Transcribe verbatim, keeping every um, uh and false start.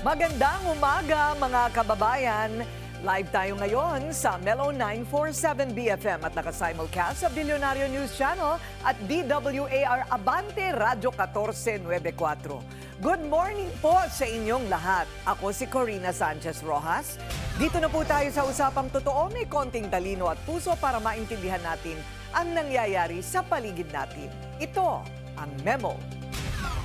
Magandang umaga mga kababayan. Live tayo ngayon sa Melo nine forty-seven B F M at naka-simulcast sa Bilyonaryo News Channel at D W A R Abante Radio fourteen ninety-four. Good morning po sa inyong lahat. Ako si Corina Sanchez Rojas. Dito na po tayo sa Usapang Totoo, may konting talino at puso para maintindihan natin ang nangyayari sa paligid natin. Ito ang Memo.